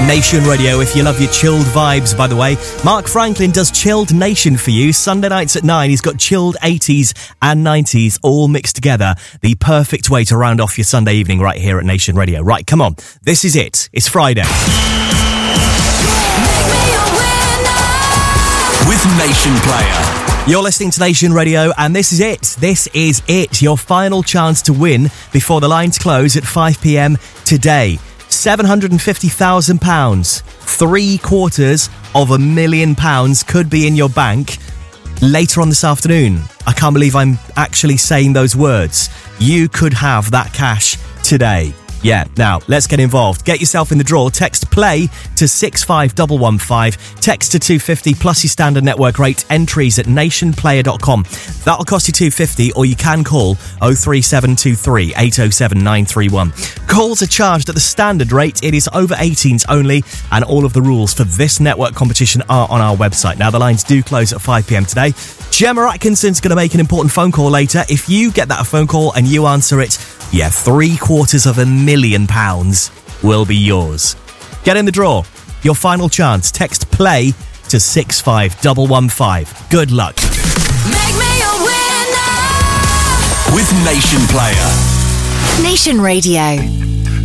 Nation Radio, if you love your chilled vibes, by the way. Mark Franklin does Chilled Nation for you. Sunday nights at 9, he's got chilled 80s and 90s all mixed together. The perfect way to round off your Sunday evening right here at Nation Radio. Right, come on. This is it. It's Friday. With Nation Player. You're listening to Nation Radio, and this is it. This is it. Your final chance to win before the lines close at 5 p.m. today. £750,000, £750,000 could be in your bank later on this afternoon. I can't believe I'm actually saying those words. You could have that cash today. Yeah, now, let's get involved. Get yourself in the draw. Text PLAY to 65115. Text to 250 plus your standard network rate. Entries at nationplayer.com. That'll cost you $2.50, or you can call 03723 807 931. Calls are charged at the standard rate. It is over 18s only, and all of the rules for this network competition are on our website. Now, the lines do close at 5 p.m. today. Gemma Atkinson's going to make an important phone call later. If you get that phone call and you answer it, yeah, £750,000 will be yours. Get in the draw. Your final chance. Text PLAY to 65115. Good luck. Make me a winner with Nation Player. Nation Radio.